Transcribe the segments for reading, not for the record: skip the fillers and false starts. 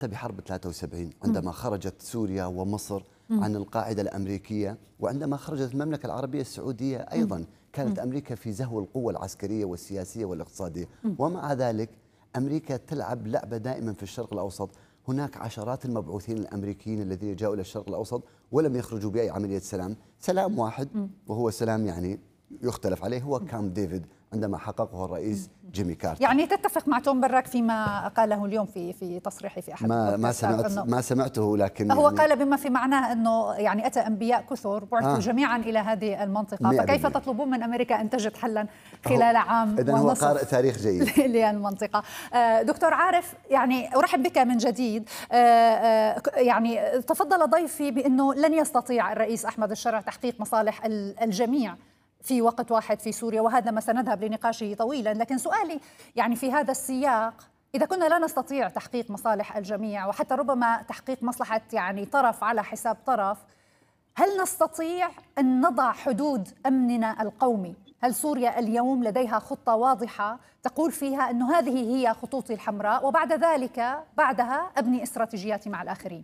بحرب 73 عندما خرجت سوريا ومصر عن القاعدة الأمريكية، وعندما خرجت المملكة العربية السعودية أيضا كانت أمريكا في زهو القوة العسكرية والسياسية والاقتصادية. ومع ذلك أمريكا تلعب لعبة دائما في الشرق الأوسط. هناك عشرات المبعوثين الأمريكيين الذين جاءوا إلى الشرق الأوسط ولم يخرجوا بأي عملية سلام. سلام واحد وهو سلام يعني يختلف عليه، هو كامب ديفيد عندما حققه الرئيس جيمي كارتر. يعني تتفق مع توم براك فيما قاله اليوم في تصريحه في احد ما سمعته، لكن هو يعني قال بما في معناه انه يعني اتى انبياء كثر بعثوا جميعا الى هذه المنطقه، فكيف تطلبون من امريكا ان تجد حلا خلال عام إذن هو قارئ تاريخ جيد للمنطقه. دكتور عارف، يعني ارحب بك من جديد. يعني تفضل ضيفي بانه لن يستطيع الرئيس احمد الشرع تحقيق مصالح الجميع في وقت واحد في سوريا، وهذا ما سنذهب لنقاشه طويلا. لكن سؤالي يعني في هذا السياق، إذا كنا لا نستطيع تحقيق مصالح الجميع وحتى ربما تحقيق مصلحة يعني طرف على حساب طرف، هل نستطيع أن نضع حدود أمننا القومي؟ هل سوريا اليوم لديها خطة واضحة تقول فيها أنه هذه هي خطوطي الحمراء وبعد ذلك بعدها أبني استراتيجياتي مع الآخرين؟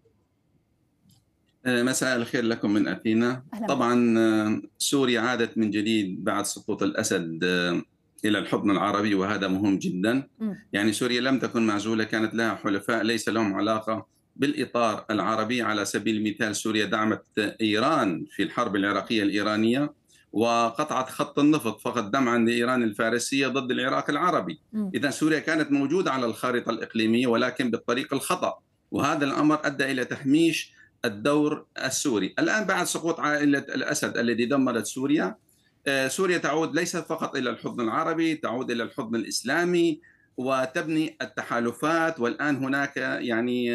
مساء الخير لكم من أثينا. طبعا سوريا عادت من جديد بعد سقوط الأسد إلى الحضن العربي، وهذا مهم جدا. يعني سوريا لم تكن معزولة، كانت لها حلفاء ليس لهم علاقة بالإطار العربي. على سبيل المثال سوريا دعمت إيران في الحرب العراقية الإيرانية وقطعت خط النفط فقط دمعا لإيران الفارسية ضد العراق العربي. إذا سوريا كانت موجودة على الخارطة الإقليمية ولكن بالطريق الخطأ، وهذا الأمر أدى إلى تهميش الدور السوري. الآن بعد سقوط عائلة الأسد الذي دمرت سوريا، سوريا تعود ليس فقط إلى الحضن العربي، تعود إلى الحضن الإسلامي وتبني التحالفات. والآن هناك يعني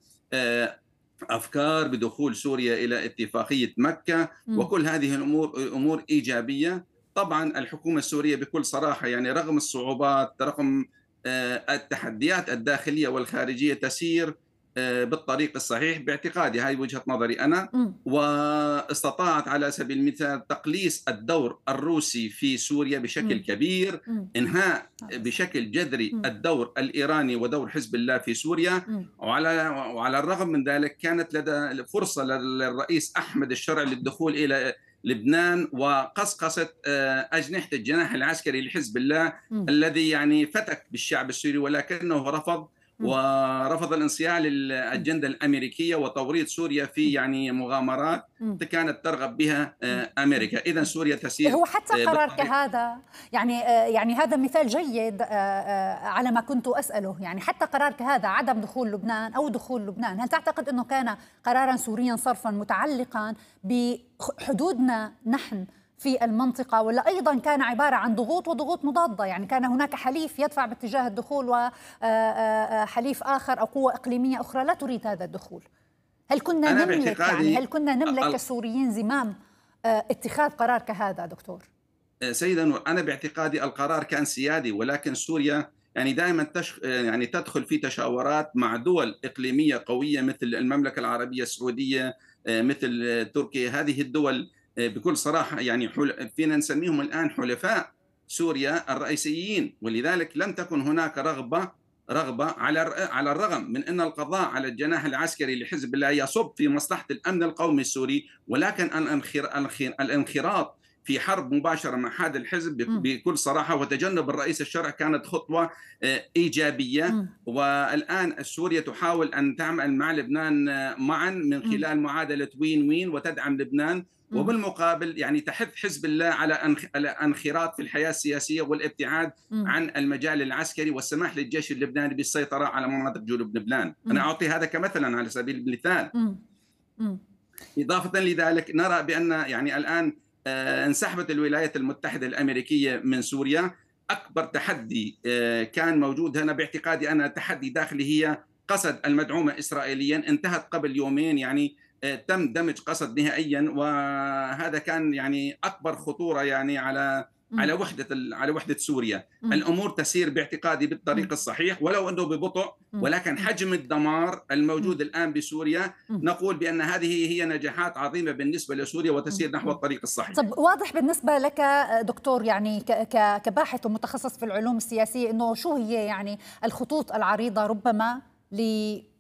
أفكار بدخول سوريا إلى اتفاقية مكة، وكل هذه الأمور أمور إيجابية. طبعا الحكومة السورية بكل صراحة يعني رغم الصعوبات، رغم التحديات الداخلية والخارجية، تسير بالطريق الصحيح باعتقادي، هاي وجهة نظري أنا. واستطاعت على سبيل المثال تقليص الدور الروسي في سوريا بشكل كبير، إنهاء بشكل جذري الدور الإيراني ودور حزب الله في سوريا. وعلى الرغم من ذلك كانت لدى فرصة للرئيس أحمد الشرع للدخول إلى لبنان وقصقصة أجنحة الجناح العسكري لحزب الله الذي يعني فتك بالشعب السوري، ولكنه ورفض الانصياع للأجندة الأمريكية وتوريط سوريا في يعني مغامرات كانت ترغب بها أمريكا. إذن سوريا تسير. هو حتى قرار كهذا يعني هذا مثال جيد على ما كنت أسأله. يعني حتى قرار كهذا عدم دخول لبنان أو دخول لبنان، هل تعتقد أنه كان قرارا سوريا صرفا متعلقا بحدودنا نحن في المنطقة، ولا أيضا كان عبارة عن ضغوط وضغوط مضادة؟ يعني كان هناك حليف يدفع باتجاه الدخول وحليف آخر أو قوة إقليمية أخرى لا تريد هذا الدخول. هل كنا نملك هل كنا نملك كسوريين زمام اتخاذ قرار كهذا دكتور؟ سيدا، أنا باعتقادي القرار كان سيادي، ولكن سوريا يعني دائما يعني تدخل في تشاورات مع دول إقليمية قوية مثل المملكة العربية السعودية، مثل تركيا. هذه الدول بكل صراحة يعني فينا نسميهم الآن حلفاء سوريا الرئيسيين، ولذلك لم تكن هناك رغبة على الرغم من أن القضاء على الجناح العسكري لحزب الله يصب في مصلحة الأمن القومي السوري، ولكن الانخراط في حرب مباشرة مع هذا الحزب بكل صراحة وتجنب الرئيس الشرع كانت خطوة إيجابية. والآن سوريا تحاول أن تعمل مع لبنان معا من خلال معادلة وين وين وتدعم لبنان، وبالمقابل يعني تحث حزب الله على انخراط في الحياة السياسية والابتعاد عن المجال العسكري والسماح للجيش اللبناني بالسيطرة على مناطق جنوب لبنان. أنا أعطي هذا كمثلا على سبيل المثال. إضافة لذلك نرى بأن يعني الآن انسحبت الولايات المتحدة الأمريكية من سوريا. أكبر تحدي كان موجود هنا باعتقادي أنا تحدي داخلي، هي قسد المدعومة إسرائيليا، انتهت قبل يومين، يعني تم دمج قسد نهائيا، وهذا كان يعني أكبر خطورة يعني على وحدة سوريا. الأمور تسير باعتقادي بالطريق الصحيح ولو أنه ببطء، ولكن حجم الدمار الموجود الآن بسوريا نقول بأن هذه هي نجاحات عظيمة بالنسبة لسوريا وتسير نحو الطريق الصحيح. طب واضح بالنسبة لك دكتور يعني كباحث ومتخصص في العلوم السياسية أنه شو هي يعني الخطوط العريضة ربما ل